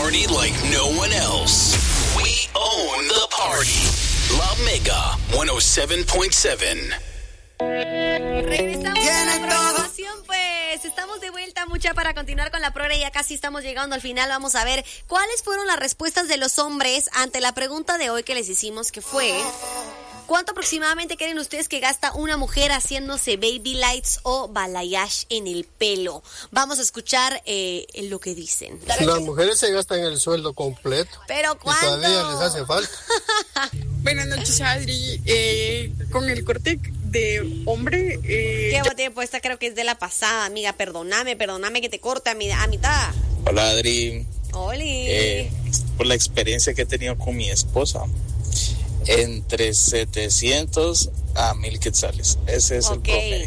party like no one else. We own the party. La Mega 107.7. Regresamos a la programación, pues estamos de vuelta, mucha, para continuar con la programa. Ya casi estamos llegando al final. Vamos a ver cuáles fueron las respuestas de los hombres ante la pregunta de hoy que les hicimos, que fue: ¿cuánto aproximadamente creen ustedes que gasta una mujer haciéndose baby lights o balayage en el pelo? Vamos a escuchar lo que dicen. Las mujeres se gastan el sueldo completo. ¿Pero cuánto? Y todavía les hace falta. Buenas noches, Adri. Con el corte de hombre... ¿Qué tiempo? Esta creo que es de la pasada, amiga. Perdóname que te corte a mitad. Hola, Adri. Oli. Por la experiencia que he tenido con mi esposa, entre 700 a 1000 quetzales. Ese es el promedio.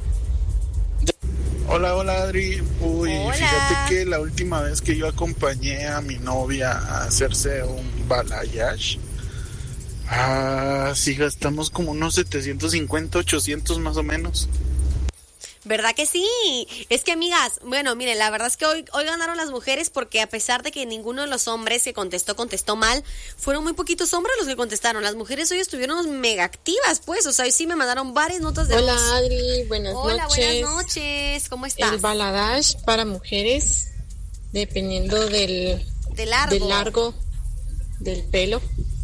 Hola, Adri. Hola. Fíjate que la última vez que yo acompañé a mi novia a hacerse un balayage, sí gastamos como unos 750, 800 más o menos. ¿Verdad que sí? Es que, amigas, bueno, miren, la verdad es que hoy ganaron las mujeres, porque a pesar de que ninguno de los hombres que contestó mal, fueron muy poquitos hombres los que contestaron. Las mujeres hoy estuvieron mega activas, pues, o sea, hoy sí me mandaron varias notas de voz. Hola, Adri, buenas noches. Hola, buenas noches, ¿cómo estás? El balayage para mujeres, dependiendo del largo del pelo,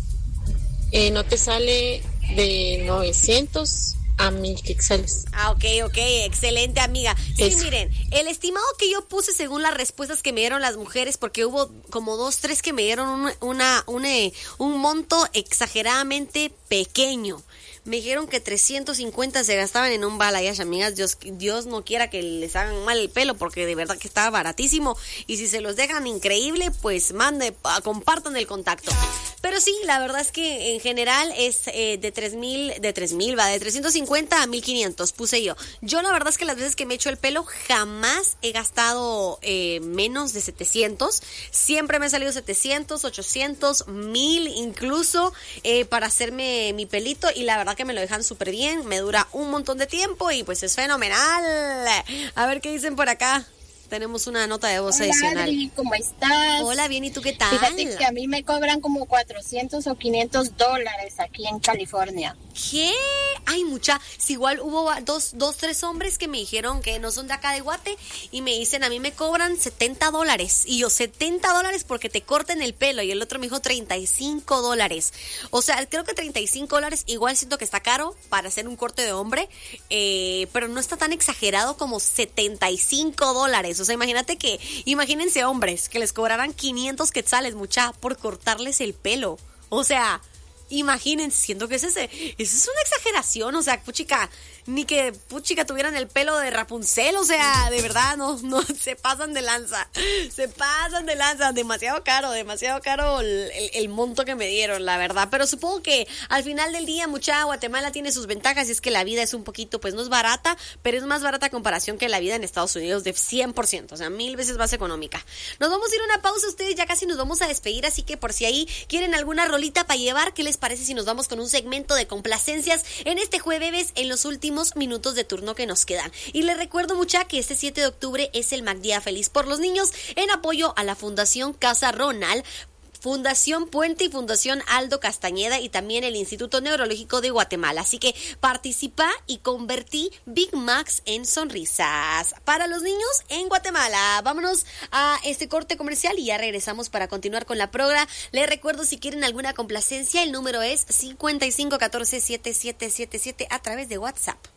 no te sale de 900 a 1000 quetzales. Ok, excelente, amiga. Sí, Eso. Miren, el estimado que yo puse según las respuestas que me dieron las mujeres, porque hubo como 2-3 que me dieron un monto exageradamente pequeño. Me dijeron que 350 se gastaban en un balayage, amigas. Dios no quiera que les hagan mal el pelo, porque de verdad que estaba baratísimo. Y si se los dejan increíble, pues compartan el contacto. Pero sí, la verdad es que en general es de 350 a 1500, puse yo. Yo la verdad es que las veces que me he hecho el pelo jamás he gastado menos de 700. Siempre me ha salido 700, 800, 1000 incluso para hacerme mi pelito, y la verdad que me lo dejan súper bien, me dura un montón de tiempo y pues es fenomenal. A ver qué dicen por acá. Tenemos una nota de voz adicional. Adri, ¿cómo estás? Hola, bien, ¿y tú qué tal? Fíjate que a mí me cobran como $400 o $500 aquí en California. ¿Qué? Ay, mucha. Si igual hubo tres hombres que me dijeron que no son de acá de Guate y me dicen, a mí me cobran $70. Y yo, $70 porque te corten el pelo. Y el otro me dijo $35. O sea, creo que $35 igual siento que está caro para hacer un corte de hombre, pero no está tan exagerado como $75. O sea, imagínense hombres que les cobraran 500 quetzales, mucha, por cortarles el pelo. O sea, imagínense, siento que esa es una exageración. O sea, puchica, ni que puchica tuvieran el pelo de Rapunzel. O sea, de verdad, no, se pasan de lanza. Demasiado caro el monto que me dieron, la verdad. Pero supongo que al final del día, mucha, Guatemala tiene sus ventajas, y es que la vida es un poquito, pues no es barata, pero es más barata a comparación que la vida en Estados Unidos de 100%, o sea, 1000 veces más económica. Nos vamos a ir a una pausa, ustedes ya casi nos vamos a despedir, así que por si ahí quieren alguna rolita para llevar, ¿qué les parece si nos vamos con un segmento de complacencias en este jueves, en los últimos minutos de turno que nos quedan? Y les recuerdo, mucha, que este 7 de octubre es el MacDía Feliz por los Niños, en apoyo a la Fundación Casa Ronald, Fundación Puente y Fundación Aldo Castañeda, y también el Instituto Neurológico de Guatemala. Así que participa y convertí Big Macs en sonrisas para los niños en Guatemala. Vámonos a este corte comercial y ya regresamos para continuar con la programa. Les recuerdo, si quieren alguna complacencia, el número es 5514-7777 a través de WhatsApp.